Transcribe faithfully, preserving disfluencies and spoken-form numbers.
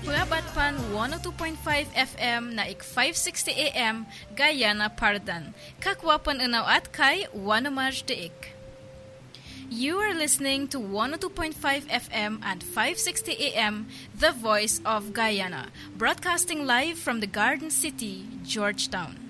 Pulabatpan one oh two point five F M na ik five sixty A M Guyana Pardan. Kakwapan unaw at kay Wanamaj Deik. You are listening to one oh two point five F M and five sixty A M, The Voice of Guyana, broadcasting live from the Garden City, Georgetown.